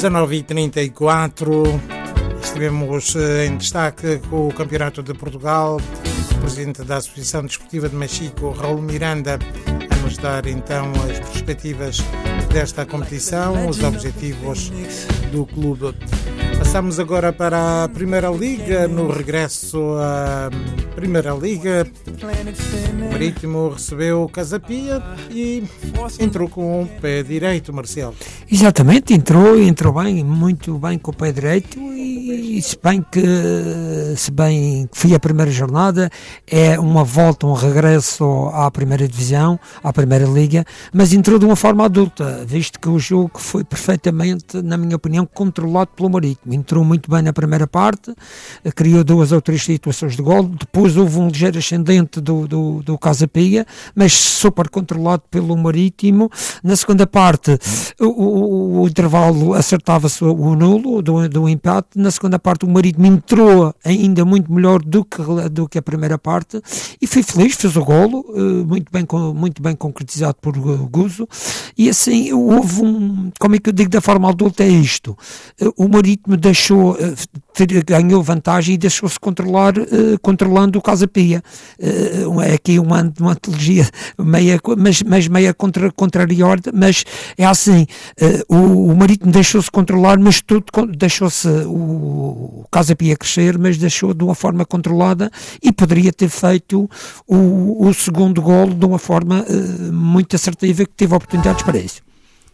19h34, estivemos em destaque com o Campeonato de Portugal. O presidente da Associação Desportiva de Machico, Raul Miranda, a nos dar então as perspectivas desta competição, os objetivos do clube. Passamos agora para a Primeira Liga. No regresso à Primeira Liga, o Marítimo recebeu o Casa Pia e entrou com o pé direito, Marcelo. Exatamente, entrou bem, muito bem com o pé direito e se bem que foi a primeira jornada, é uma volta, um regresso à primeira divisão, à Primeira Liga, mas entrou de uma forma adulta, visto que o jogo foi perfeitamente, na minha opinião, controlado pelo Marítimo. Entrou muito bem na primeira parte, criou 2 ou 3 situações de gol, depois houve um ligeiro ascendente do Casa Pia, mas super controlado pelo Marítimo. Na segunda parte, o intervalo acertava-se o nulo do empate. Na segunda parte, o Marítimo entrou ainda muito melhor do que a primeira parte e foi feliz, fez o golo, muito bem concretizado por Guzo, e assim houve como é que eu digo da forma adulta, é isto: o Marítimo ganhou vantagem e deixou-se controlando o Casa Pia. É aqui uma antologia meia contrariada, mas é assim, o Marítimo deixou-se controlar, mas deixou-se o Casa Pia crescer, mas deixou de uma forma controlada e poderia ter feito o segundo golo de uma forma muito assertiva, que teve oportunidades para isso.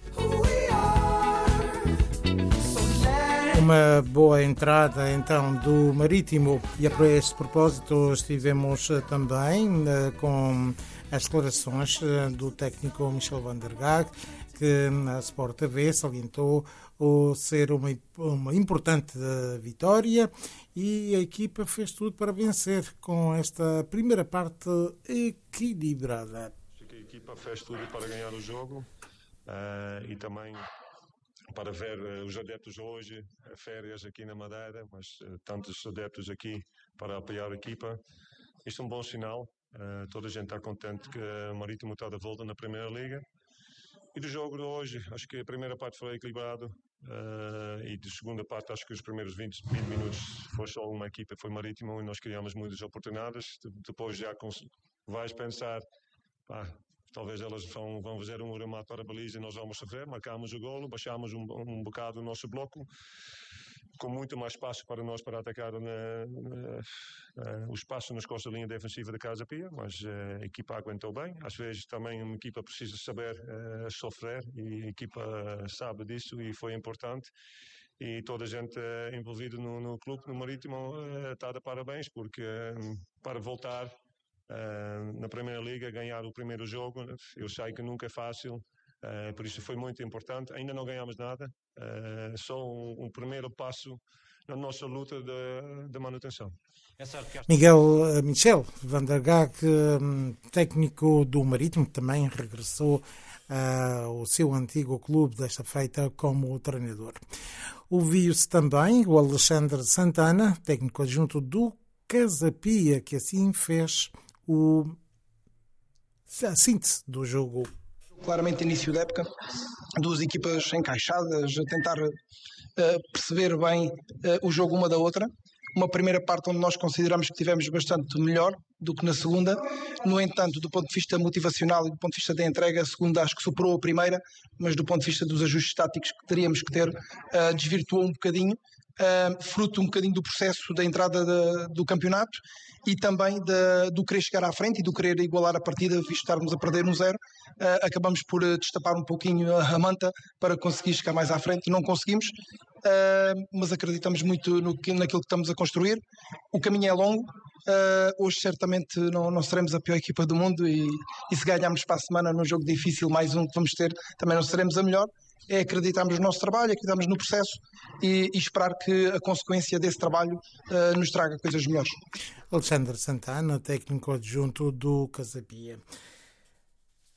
Uma boa entrada então do Marítimo, e a este propósito estivemos também com as declarações do técnico Michel van der Gaag, que na Sport TV salientou ser uma importante vitória e a equipa fez tudo para vencer com esta primeira parte equilibrada. Acho que a equipa fez tudo para ganhar o jogo e também para ver os adeptos hoje, férias aqui na Madeira, mas tantos adeptos aqui para apoiar a equipa. Isto é um bom sinal. Toda a gente está contente que o Marítimo está de volta na Primeira Liga. E do jogo de hoje, acho que a primeira parte foi equilibrado e da segunda parte, acho que os primeiros 20 minutos foi só uma equipa, foi Marítimo, e nós criamos muitas oportunidades. Depois já vais pensar, talvez elas vão fazer um remate para a baliza e nós vamos sofrer. Marcámos o golo, baixámos um bocado o nosso bloco, com muito mais espaço para nós para atacar o espaço nas costas da linha defensiva da Casa Pia, mas a equipa aguentou bem. Às vezes também uma equipa precisa saber sofrer, e a equipa sabe disso e foi importante. E toda a gente envolvida no clube, no Marítimo, está de parabéns, porque para voltar na Primeira Liga, ganhar o primeiro jogo, eu sei que nunca é fácil, por isso foi muito importante. Ainda não ganhamos nada, só um primeiro passo na nossa luta de manutenção. Michel van der Gaag, técnico do Marítimo, também regressou ao seu antigo clube, desta feita como treinador. Ouviu-se também o Alexandre Santana, técnico adjunto do Casa Pia, que assim fez a síntese do jogo. Claramente início da época, 2 equipas encaixadas, a tentar perceber bem o jogo uma da outra. Uma primeira parte onde nós consideramos que tivemos bastante melhor do que na segunda. No entanto, do ponto de vista motivacional e do ponto de vista da entrega, a segunda acho que superou a primeira, mas do ponto de vista dos ajustes táticos que teríamos que ter, desvirtuou um bocadinho, fruto um bocadinho do processo da entrada do campeonato e também do querer chegar à frente e do querer igualar a partida, visto estarmos a perder 1-0. Acabamos por destapar um pouquinho a manta para conseguir chegar mais à frente. Não conseguimos, mas acreditamos muito naquilo que estamos a construir. O caminho é longo. Hoje certamente não seremos a pior equipa do mundo e se ganharmos para a semana num jogo difícil, mais um que vamos ter, também não seremos a melhor. É acreditarmos no nosso trabalho, acreditarmos no processo e esperar que a consequência desse trabalho nos traga coisas melhores. Alexandre Santana, técnico adjunto do Casa Pia.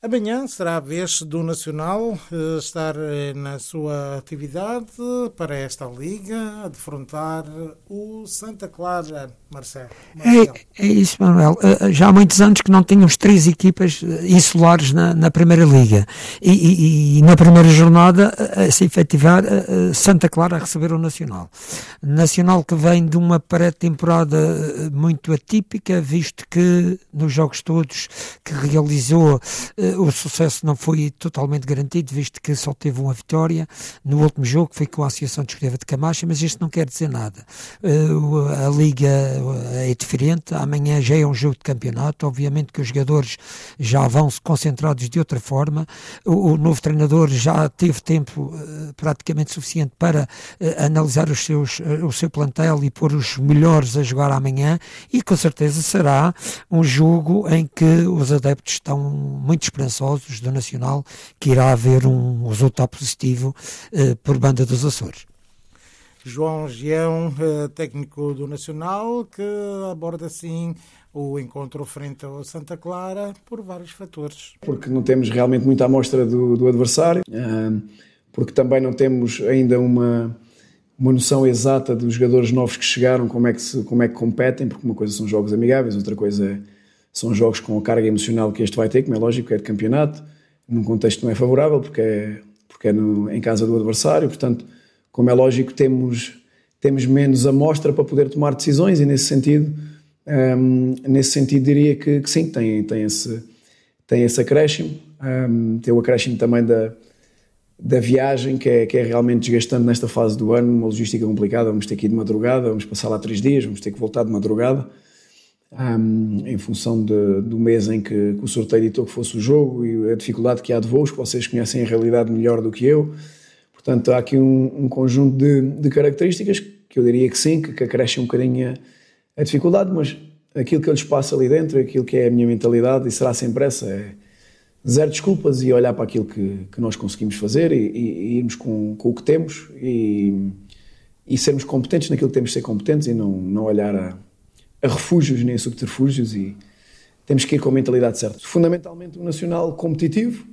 Amanhã será a vez do Nacional estar na sua atividade para esta Liga, a defrontar o Santa Clara, Marcelo. É isso, Manuel. Já há muitos anos que não tínhamos 3 equipas insulares na Primeira Liga. E na primeira jornada a se efetivar Santa Clara a receber o Nacional. Nacional que vem de uma pré-temporada muito atípica, visto que nos jogos todos que realizou o sucesso não foi totalmente garantido, visto que só teve uma vitória no último jogo, que foi com a Associação Desportiva de Camacha, mas isto não quer dizer nada. A Liga é diferente, amanhã já é um jogo de campeonato, obviamente que os jogadores já vão se concentrados de outra forma, o novo treinador já teve tempo praticamente suficiente para analisar o seu plantel e pôr os melhores a jogar amanhã, e com certeza será um jogo em que os adeptos estão muito esperançosos do Nacional, que irá haver um resultado positivo por banda dos Açores. João Gião, técnico do Nacional, que aborda assim o encontro frente ao Santa Clara por vários fatores. Porque não temos realmente muita amostra do adversário, porque também não temos ainda uma noção exata dos jogadores novos que chegaram, como é que competem, porque uma coisa são jogos amigáveis, outra coisa são jogos com a carga emocional que este vai ter, como é lógico, que é de campeonato, num contexto que não é favorável, porque é em casa do adversário, portanto, como é lógico, temos menos amostra para poder tomar decisões, e nesse sentido diria que sim, tem esse acréscimo, tem o acréscimo também da viagem, que é realmente desgastante nesta fase do ano, uma logística complicada, vamos ter que ir de madrugada, vamos passar lá 3 dias, vamos ter que voltar de madrugada, em função do mês em que o sorteio ditou que fosse o jogo e a dificuldade que há de voos, que vocês conhecem a realidade melhor do que eu. Portanto, há aqui um conjunto de características que eu diria que sim, que acrescem um bocadinho a dificuldade, mas aquilo que eu lhes passo ali dentro, aquilo que é a minha mentalidade, e será sempre essa, é zero desculpas e olhar para aquilo que nós conseguimos fazer e irmos com o que temos e sermos competentes naquilo que temos de ser competentes, e não olhar a refúgios nem a subterfúgios, e temos que ir com a mentalidade certa. Fundamentalmente um Nacional competitivo,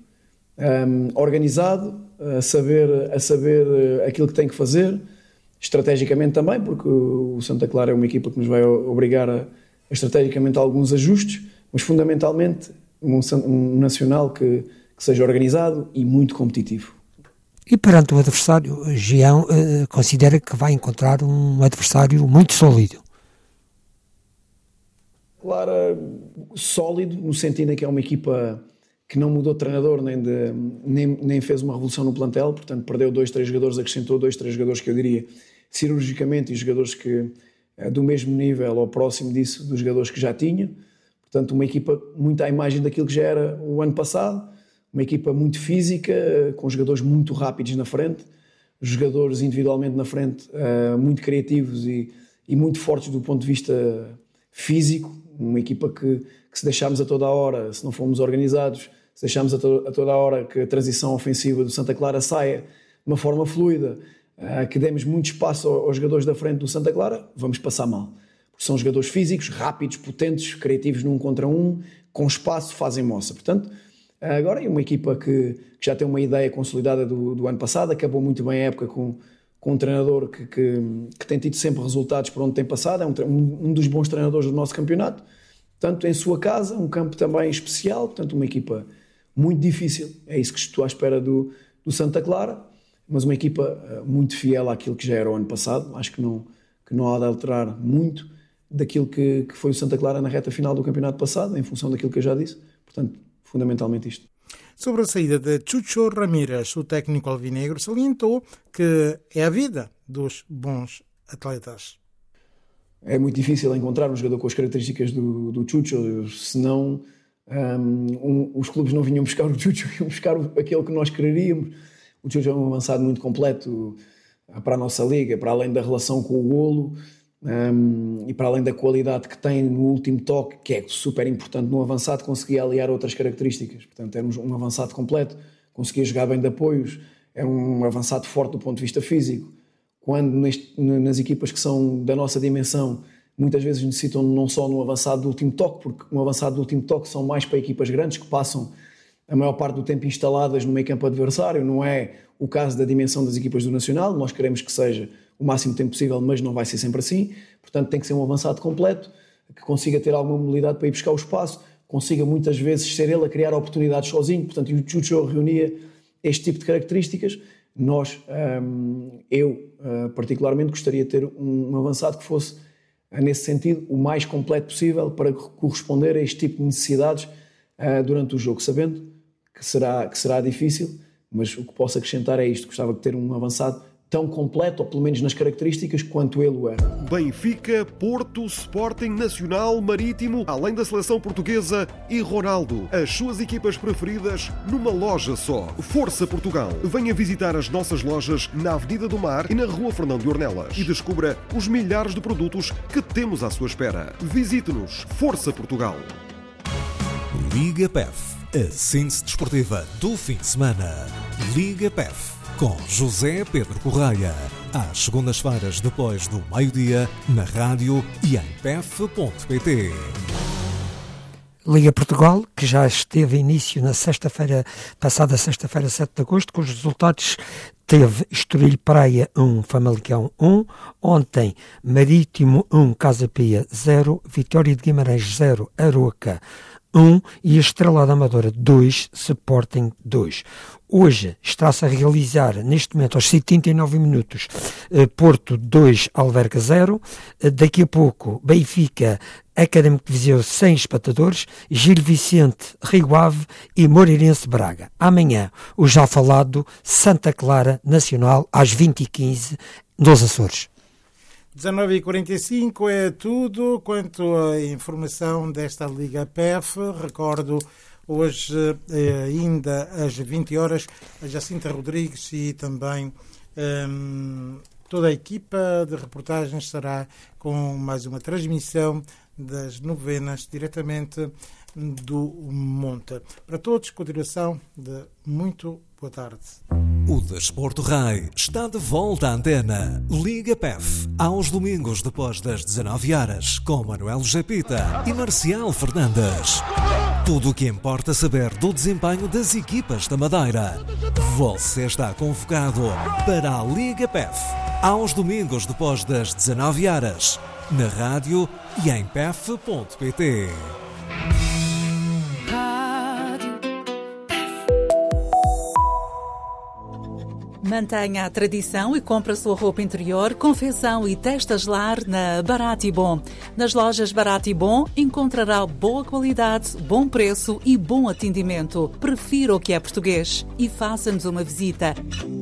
organizado, a saber aquilo que tem que fazer, estrategicamente também, porque o Santa Clara é uma equipa que nos vai obrigar a estrategicamente a alguns ajustes, mas fundamentalmente um Nacional que seja organizado e muito competitivo. E perante o adversário, Gião considera que vai encontrar um adversário muito sólido. Clara, sólido, no sentido em que é uma equipa que não mudou de treinador, nem fez uma revolução no plantel, portanto perdeu 2-3 jogadores, acrescentou 2-3 jogadores que eu diria cirurgicamente, e jogadores que do mesmo nível ou próximo disso dos jogadores que já tinha. Portanto, uma equipa muito à imagem daquilo que já era o ano passado, uma equipa muito física, com jogadores muito rápidos na frente, jogadores individualmente na frente, muito criativos e muito fortes do ponto de vista físico, uma equipa que se deixarmos a toda a hora, se não formos organizados, se deixarmos a toda a hora que a transição ofensiva do Santa Clara saia de uma forma fluida, que demos muito espaço aos jogadores da frente do Santa Clara, vamos passar mal. Porque são jogadores físicos, rápidos, potentes, criativos num contra um, com espaço, fazem moça. Portanto, agora é uma equipa que já tem uma ideia consolidada do ano passado, acabou muito bem a época com um treinador que tem tido sempre resultados por onde tem passado, é um dos bons treinadores do nosso campeonato, portanto, em sua casa, um campo também especial, portanto, uma equipa muito difícil, é isso que estou à espera do Santa Clara, mas uma equipa muito fiel àquilo que já era o ano passado, acho que não há de alterar muito daquilo que foi o Santa Clara na reta final do campeonato passado, em função daquilo que eu já disse, portanto, fundamentalmente isto. Sobre a saída de Chucho Ramírez, o técnico alvinegro salientou que é a vida dos bons atletas. É muito difícil encontrar um jogador com as características do Chucho, senão os clubes não vinham buscar o Chucho, iam buscar aquele que nós quereríamos. O Chucho é um avançado muito completo para a nossa liga, para além da relação com o golo, e para além da qualidade que tem no último toque, que é super importante no avançado, conseguia aliar outras características. Portanto, era um avançado completo, conseguia jogar bem de apoios, é um avançado forte do ponto de vista físico. Quando nas equipas que são da nossa dimensão, muitas vezes necessitam não só no avançado do último toque, porque um avançado do último toque são mais para equipas grandes que passam a maior parte do tempo instaladas no meio campo adversário. Não é o caso da dimensão das equipas do Nacional, nós queremos que seja o máximo tempo possível, mas não vai ser sempre assim. Portanto, tem que ser um avançado completo, que consiga ter alguma mobilidade para ir buscar o espaço, consiga muitas vezes ser ele a criar oportunidades sozinho. Portanto, o Chucho reunia este tipo de características. Eu particularmente gostaria de ter um avançado que fosse, nesse sentido, o mais completo possível para corresponder a este tipo de necessidades durante o jogo, sabendo que será difícil, mas o que posso acrescentar é isto: gostava de ter um avançado tão completo, ou pelo menos nas características, quanto ele o era. Benfica, Porto, Sporting, Nacional, Marítimo, além da seleção portuguesa e Ronaldo. As suas equipas preferidas numa loja só. Força Portugal. Venha visitar as nossas lojas na Avenida do Mar e na Rua Fernão de Ornelas e descubra os milhares de produtos que temos à sua espera. Visite-nos. Força Portugal. Liga PEF, a síntese desportiva do fim de semana. Liga PEF, com José Pedro Correia, às segundas-feiras depois do meio-dia, na rádio e em pef.pt. Liga Portugal, que já esteve início na passada sexta-feira, 7 de agosto, com os resultados: teve Estoril Praia 1, Famalicão 1, ontem Marítimo 1, Casa Pia 0, Vitória de Guimarães 0, Aroca 1 e a Estrela da Amadora 2, Sporting 2. Hoje está-se a realizar, neste momento, aos 79 minutos, Porto 2, Alverca 0. Daqui a pouco, Benfica, Académico de Viseu sem espectadores, Gil Vicente, Rio Ave e Moreirense Braga. Amanhã, o já falado Santa Clara Nacional, às 20h15, nos Açores. 19h45 é tudo quanto à informação desta Liga PEF. Recordo, hoje, ainda às 20 horas, a Jacinta Rodrigues e também toda a equipa de reportagens estará com mais uma transmissão das novenas diretamente do Monte. Para todos, continuação de muito boa tarde. O Desporto Rai está de volta à antena. Liga PEF, aos domingos depois das 19 horas, com Manuel Japita e Marcial Fernandes. Tudo o que importa saber do desempenho das equipas da Madeira. Você está convocado para a Liga PEF, aos domingos depois das 19 horas, na rádio e em pef.pt. Mantenha a tradição e compre a sua roupa interior, confecção e testas lar na Barato e Bom. Nas lojas Barato e Bom encontrará boa qualidade, bom preço e bom atendimento. Prefira o que é português e faça-nos uma visita.